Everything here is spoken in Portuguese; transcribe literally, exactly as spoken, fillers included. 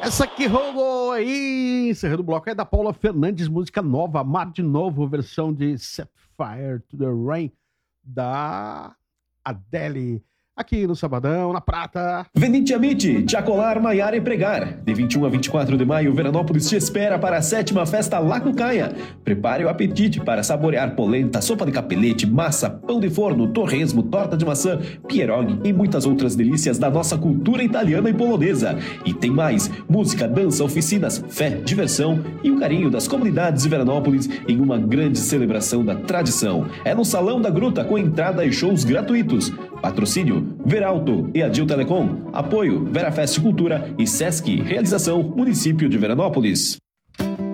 Essa que rolou aí, encerrando o bloco, é da Paula Fernandes, música nova, Amar de Novo, versão de Set Fire to the Rain, da Adele. Aqui no Sabadão, na Prata. Venite Amite, Tiacolar, Maiara e Pregar. De vinte e um a vinte e quatro de maio, Veranópolis te espera para a sétima festa Lacucaia. Prepare o apetite para saborear polenta, sopa de capelete, massa, pão de forno, torresmo, torta de maçã, pierogi e muitas outras delícias da nossa cultura italiana e polonesa. E tem mais, música, dança, oficinas, fé, diversão e o carinho das comunidades de Veranópolis em uma grande celebração da tradição. É no Salão da Gruta com entrada e shows gratuitos. Patrocínio Veralto e Adil Telecom. Apoio Verafest Cultura e Sesc. Realização Município de Veranópolis.